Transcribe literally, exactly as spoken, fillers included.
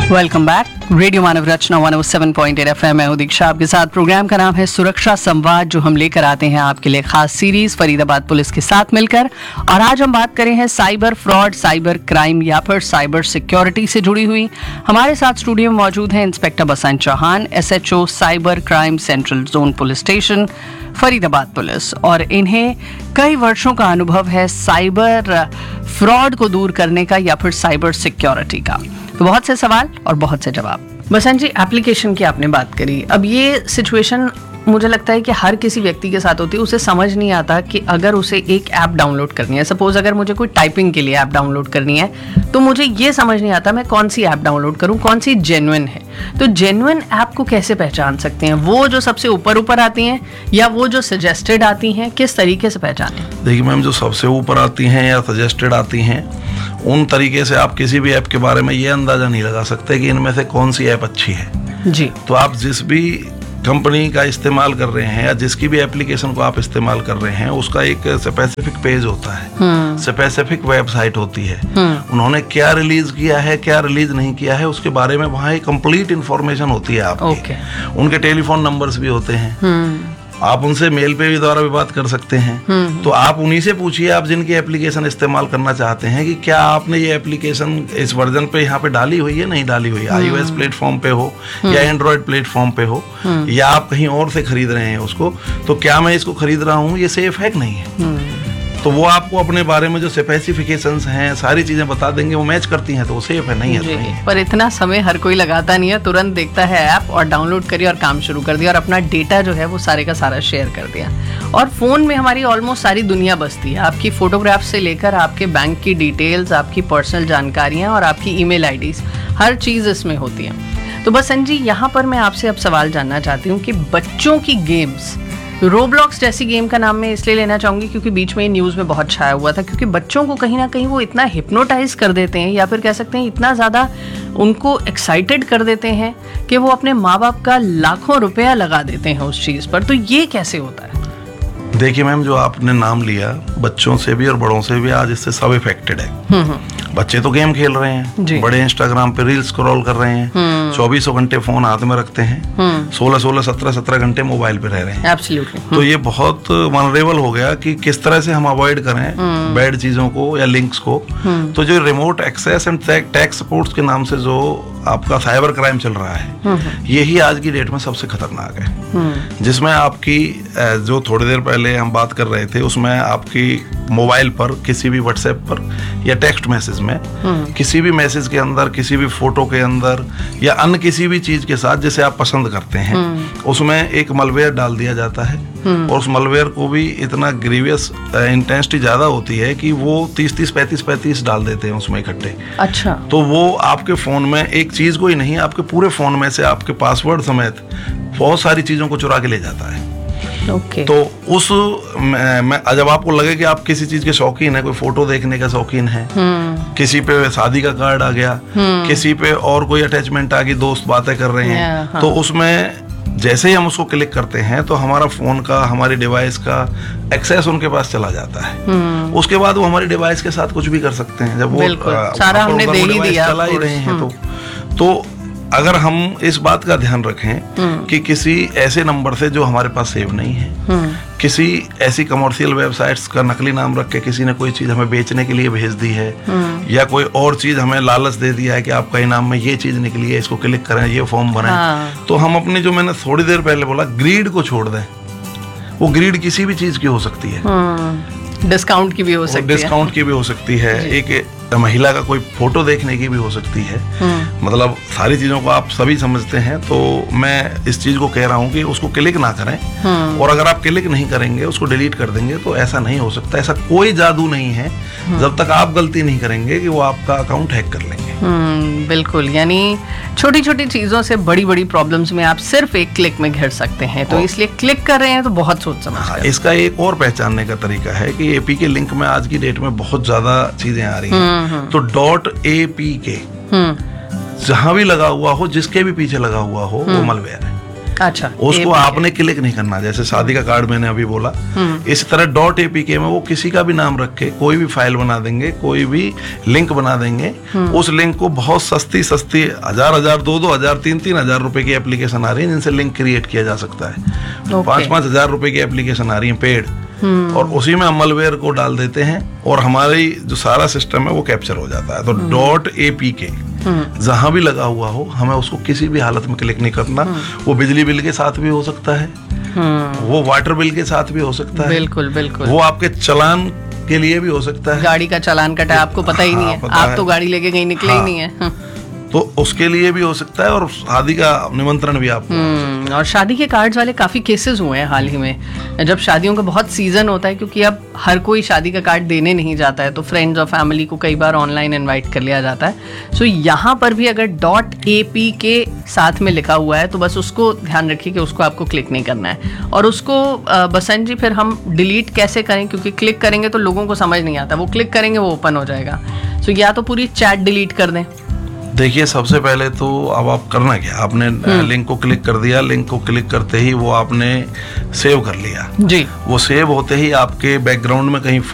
Welcome back. Radio मानव रचना एक सौ सात पॉइंट आठ एफ एम है दीक्षा आपके साथ। प्रोग्राम का नाम है सुरक्षा संवाद, जो हम लेकर आते हैं आपके लिए खास सीरीज फरीदाबाद पुलिस के साथ मिलकर। और आज हम बात करें हैं साइबर फ्रॉड, साइबर क्राइम या फिर साइबर सिक्योरिटी से जुड़ी हुई। हमारे साथ स्टूडियो में मौजूद हैं इंस्पेक्टर बसंत Chauhan, S H O cyber crime central zone police station Faridabad police, और इन्हें कई वर्षों का अनुभव है साइबर फ्रॉड को दूर करने का या फिर साइबर सिक्योरिटी का। तो बहुत से सवाल और बहुत से जवाब। बसंत जी, एप्लीकेशन की आपने बात करी। अब ये सिचुएशन मुझे लगता है कि हर किसी व्यक्ति के साथ होती है। उसे समझ नहीं आता कि अगर उसे एक ऐप डाउनलोड करनी है, सपोज अगर मुझे कोई टाइपिंग के लिए ऐप डाउनलोड करनी है, तो मुझे ये समझ नहीं आता मैं कौन सी ऐप डाउनलोड करूं, कौन सी जेन्युइन है। तो जेन्युइन ऐप को कैसे पहचान सकते हैं? वो जो सबसे ऊपर ऊपर आती हैं या वो जो सजेस्टेड आती हैं, किस तरीके से पहचानें? देखिए मैम, जो सबसे ऊपर आती हैं या सजेस्टेड आती हैं, उन तरीके से आप किसी भी ऐप के बारे में ये अंदाजा नहीं लगा सकते कि इनमें से कौन सी ऐप अच्छी है। जी। तो आप जिस भी कंपनी का इस्तेमाल कर रहे हैं या जिसकी भी एप्लीकेशन को आप इस्तेमाल कर रहे हैं, उसका एक स्पेसिफिक पेज होता है, स्पेसिफिक वेबसाइट होती है। उन्होंने क्या रिलीज किया है, क्या रिलीज नहीं किया है, उसके बारे में वहाँ एक कंप्लीट इंफॉर्मेशन होती है आपकी। okay. उनके टेलीफोन नंबर्स भी होते हैं। आप उनसे मेल पे भी द्वारा भी बात कर सकते हैं। तो आप उन्हीं से पूछिए, आप जिनकी एप्लीकेशन इस्तेमाल करना चाहते हैं, कि क्या आपने ये एप्लीकेशन इस वर्जन पे यहाँ पे डाली हुई है, नहीं डाली हुई है, आईओएस प्लेटफॉर्म पे हो या एंड्रॉयड प्लेटफॉर्म पे हो, या आप कहीं और से खरीद रहे हैं उसको, तो क्या मैं इसको खरीद रहा हूँ, ये सेफ है कि नहीं है। तो वो आपको अपने बारे में जो स्पेसिफिकेशंस हैं, सारी चीजें बता देंगे। वो मैच करती हैं तो वो सेफ है, नहीं है तो नहीं है। पर इतना समय हर कोई लगाता नहीं है, तुरंत देखता है ऐप और डाउनलोड करिए और काम शुरू कर दिया, और अपना डेटा जो है वो सारे का सारा शेयर कर दिया। और फोन में हमारी ऑलमोस्ट सारी दुनिया बसती है। आपकी फोटोग्राफ से लेकर आपके बैंक की डिटेल्स, आपकी पर्सनल जानकारियां और आपकी ईमेल आईडीज, हर चीज इसमें होती है। तो बसंत जी, यहाँ पर मैं आपसे अब सवाल जानना चाहती हूँ कि बच्चों की गेम्स, रोब्लॉक्स जैसी गेम का नाम मैं इसलिए लेना चाहूंगी क्योंकि बीच में न्यूज़ में बहुत छाया हुआ था, क्योंकि बच्चों को कहीं ना कहीं वो इतना हिप्नोटाइज कर देते हैं, या फिर कह सकते हैं इतना ज़्यादा उनको एक्साइटेड कर देते हैं कि वो अपने माँ बाप का लाखों रुपया लगा देते हैं उस चीज़ पर। तो ये कैसे होता है? देखिए मैम, जो आपने नाम लिया, बच्चों से भी और बड़ों से भी आज इससे सब इफेक्टेड है। बच्चे तो गेम खेल रहे हैं, बड़े इंस्टाग्राम पे रील स्क्रॉल कर रहे हैं, चौबीसों घंटे फोन हाथ में रखते हैं, सोलह सोलह सत्रह सत्रह घंटे मोबाइल पे रह रहे हैं। एब्सोल्युटली। तो ये बहुत वनरेबल हो गया कि किस तरह से हम अवॉइड करें बैड चीजों को या लिंक्स को। तो जो remote access and tax supports के नाम से जो आपका साइबर क्राइम चल रहा है, यही आज की डेट में सबसे खतरनाक है। जिसमें आपकी, जो थोड़ी देर पहले हम बात कर रहे थे, उसमें आपकी मोबाइल पर किसी भी व्हाट्सएप पर या टेक्स्ट मैसेज में, किसी भी मैसेज के अंदर, किसी भी फोटो के अंदर या अन्य किसी भी चीज के साथ जिसे आप पसंद करते हैं, उसमें एक मलवेयर डाल दिया जाता है। और उस मलवेयर को भी इतना ग्रीवियस इंटेंसिटी ज्यादा होती है कि वो तीस तीस पैंतीस पैंतीस डाल देते हैं उसमें इकट्ठे। अच्छा। तो वो आपके फोन में एक चीज को ही नहीं, आपके पूरे फोन में से आपके पासवर्ड समेत बहुत सारी चीजों को चुरा के ले जाता है। Okay. तो उस मैं, मैं जब आपको लगे कि आप किसी चीज के शौकीन है, कोई फोटो देखने का शौकीन है, hmm. किसी पे शादी का कार्ड आ गया, hmm. किसी पे और कोई अटैचमेंट आ गई, दोस्त बातें कर रहे हैं, yeah, हाँ. तो उसमें जैसे ही हम उसको क्लिक करते हैं तो हमारा फोन का, हमारी डिवाइस का एक्सेस उनके पास चला जाता है। hmm. उसके बाद वो हमारी डिवाइस के साथ कुछ भी कर सकते हैं। जब वो आ, सारा हमने दे ही दिया, चला ही रहे हैं, तो तो अगर हम इस बात का ध्यान रखें कि किसी ऐसे नंबर से जो हमारे पास सेव नहीं है, किसी ऐसी कमर्शियल वेबसाइट्स का नकली नाम रख के किसी ने कोई चीज हमें बेचने के लिए भेज दी है, या कोई और चीज हमें लालच दे दिया है कि आपका इनाम में ये चीज निकली है, इसको क्लिक करें, ये फॉर्म भरें, हाँ। तो हम अपने, जो मैंने थोड़ी देर पहले बोला, ग्रीड को छोड़ दें। वो ग्रीड किसी भी चीज की हो सकती है, डिस्काउंट की भी हो सकती है, डिस्काउंट की भी हो सकती है, एक महिला का कोई फोटो देखने की भी हो सकती है। मतलब सारी चीजों को आप सभी समझते हैं। तो मैं इस चीज को कह रहा हूँ कि उसको क्लिक ना करें, और अगर आप क्लिक नहीं करेंगे, उसको डिलीट कर देंगे, तो ऐसा नहीं हो सकता। ऐसा कोई जादू नहीं है जब तक आप गलती नहीं करेंगे कि वो आपका अकाउंट हैक कर लेंगे। हम्म, बिल्कुल। यानी छोटी छोटी चीजों से बड़ी बड़ी प्रॉब्लम्स में आप सिर्फ एक क्लिक में घिर सकते हैं। तो इसलिए क्लिक कर रहे हैं तो बहुत सोच समझ कर। इसका एक और पहचानने का तरीका है कि एपी के लिंक में आज की डेट में बहुत ज्यादा चीजें आ रही हैं। तो डॉट ए पी के जहां भी लगा हुआ हो, जिसके भी पीछे लगा हुआ हो, वो मलवेयर है। अच्छा, उसको A P K। आपने क्लिक नहीं करना, जैसे शादी का कार्ड मैंने अभी बोला, इसी तरह डॉट एपीके में वो किसी का भी नाम रख के कोई भी फाइल बना देंगे, कोई भी लिंक बना देंगे। उस लिंक को बहुत सस्ती सस्ती हजार हजार दो दो हजार तीन तीन हजार रुपए की एप्लीकेशन आ रही है जिनसे लिंक क्रिएट किया जा सकता है। पांच पांच हजार रुपए की एप्लीकेशन आ रही है पेड, और उसी में हम मलवेयर को डाल देते हैं और हमारी जो सारा सिस्टम है वो कैप्चर हो जाता है। तो डॉट एपीके जहां भी लगा हुआ हो, हमें उसको किसी भी हालत में क्लिक नहीं करना। वो बिजली बिल के साथ भी हो सकता है, वो वाटर बिल के साथ भी हो सकता है, बिल्कुल बिल्कुल, वो आपके चालान के लिए भी हो सकता है। गाड़ी का चालान कटा है, आपको पता ही नहीं हाँ, है, पता आप है। तो गाड़ी लेके कहीं निकले हाँ। ही नहीं है। तो उसके लिए भी हो सकता है, और शादी का निमंत्रण भी आपको हो सकता है। और शादी के कार्ड्स वाले काफी केसेस हुए हैं हाल ही में, जब शादियों का बहुत सीजन होता है, क्योंकि अब हर कोई शादी का कार्ड देने नहीं जाता है, तो फ्रेंड्स और फैमिली को कई बार ऑनलाइन इनवाइट कर लिया जाता है। सो यहाँ पर भी अगर डॉट ए पी के साथ में लिखा हुआ है तो बस उसको ध्यान रखिए कि उसको आपको क्लिक नहीं करना है। और उसको अ, बसंत जी फिर हम डिलीट कैसे करें, क्योंकि क्लिक करेंगे तो लोगों को समझ नहीं आता, वो क्लिक करेंगे वो ओपन हो जाएगा। सो या तो पूरी चैट डिलीट कर दें। देखिए, सबसे पहले तो अब आप करना क्या, आपने लिंक को क्लिक कर दिया, लिंक को क्लिक करते ही वो आपने सेव कर लिया जी, वो सेव होते ही आपके बैकग्राउंड में कहीं